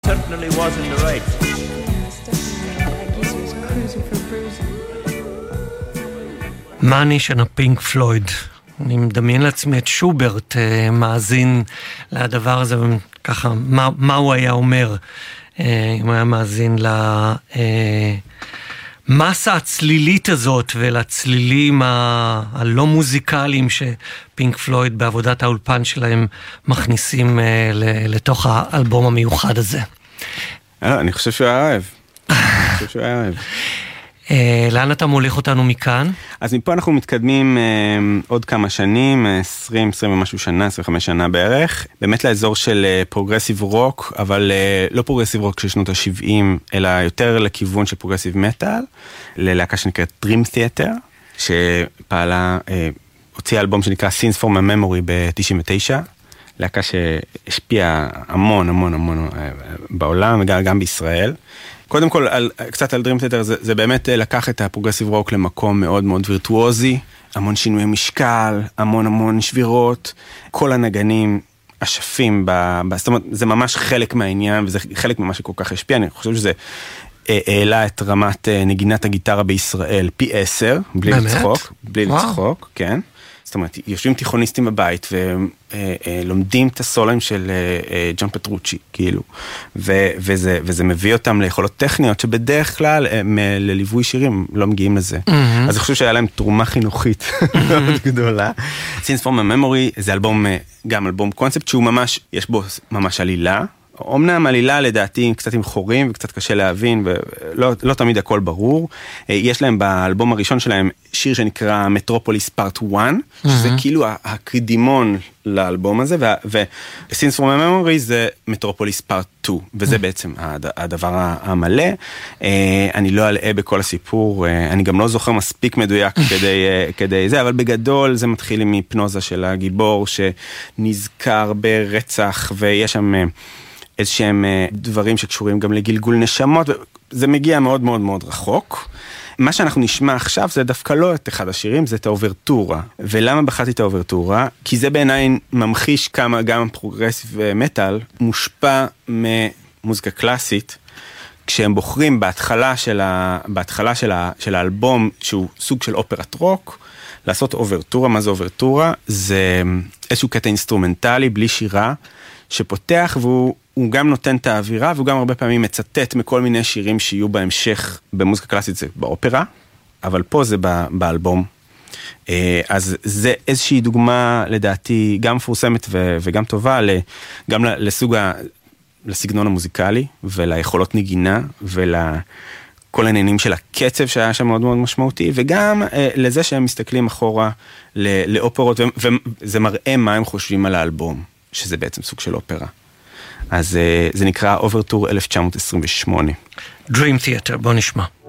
Certainly was in the right. מאני של הפינק פלויד. אני מדמיין לעצמי את שוברט מאזין לדבר הזה, ככה, מה הוא היה אומר אם הוא היה מאזין למסה הצלילית הזאת ולצלילים הלא מוזיקליים שפינק פלויד בעבודת האולפן שלהם מכניסים לתוך האלבום המיוחד הזה. אני חושב שהוא היה אוהב. לאן אתה מוליך אותנו מכאן? אז מפה אנחנו מתקדמים עוד כמה שנים, 20 ומשהו שנה, 25 שנה בערך, באמת לאזור של פרוגרסיב רוק, אבל לא פרוגרסיב רוק של שנות ה-70, אלא יותר לכיוון של פרוגרסיב מטל, ללהקה שנקראת Dream Theater, שפעלה, הוציאה אלבום שנקרא Scenes from a Memory ב-99, להקה שהשפיעה המון בעולם, וגם בישראל. קודם כל, קצת על Dream Theater, זה באמת לקח את הפרוגרסיב רוק למקום מאוד מאוד וירטואוזי, המון שינויי משקל, המון שבירות, כל הנגנים אשפים, זאת אומרת, זה ממש חלק מהעניין, וזה חלק ממה שכל כך השפיע, אני חושב שזה העלה את רמת נגינת הגיטרה בישראל פי 10, בלי לצחוק, כן. זאת אומרת, יושבים תיכוניסטים בבית ולומדים את הסולוים של ג'ון פטרוצ'י, כאילו, וזה מביא אותם ליכולות טכניות שבדרך כלל לליווי שירים לא מגיעים לזה. אז אני חושב שהיה להם תרומה חינוכית מאוד גדולה. Scenes from a Memory זה אלבום, גם אלבום קונספט שהוא ממש, יש בו ממש עלילה, אומנם עלילה לדעתי קצת עם חורים וקצת קשה להבין ולא תמיד הכל ברור. יש להם באלבום הראשון שלהם שיר שנקרא מטרופוליס פארט 1, שזה כאילו הקדימון לאלבום הזה, ו-Scenes from a Memory זה מטרופוליס פארט 2, וזה בעצם הדבר המלא. אני לא אלאה בכל הסיפור, אני גם לא זוכר מספיק מדויק כדי זה, אבל בגדול זה מתחיל עם היפנוזה של הגיבור שנזכר ברצח, ויש שם איזשהם דברים שקשורים גם לגלגול נשמות, זה מגיע מאוד מאוד מאוד רחוק. מה שאנחנו נשמע עכשיו זה דווקא לא את אחד השירים, זה את האוברטורה. ולמה בחרתי את האוברטורה? כי זה בעיניי ממחיש כמה גם פרוגרסיב מטל מושפע ממוזיקה קלאסית, כשהם בוחרים בהתחלה של האלבום, שהוא סוג של אופרת רוק, לעשות אוברטורה. מה זה אוברטורה? זה איזשהו קטע אינסטרומנטלי, בלי שירה, שפותח והוא גם נותן את האווירה, והוא גם הרבה פעמים מצטט מכל מיני שירים שיהיו בהמשך במוזיקה קלאסית, זה באופרה, אבל פה זה באלבום. אז זה איזושהי דוגמה לדעתי גם מפורסמת וגם טובה, גם לסגנון המוזיקלי, וליכולות נגינה, כל העניינים של הקצב שהיה שם מאוד מאוד משמעותי, וגם לזה שהם מסתכלים אחורה לאופרות, וזה מראה מה הם חושבים על האלבום, שזה בעצם סוג של אופרה. אז זה נקרא אוברטור 1928. Dream Theater, בוא נשמע.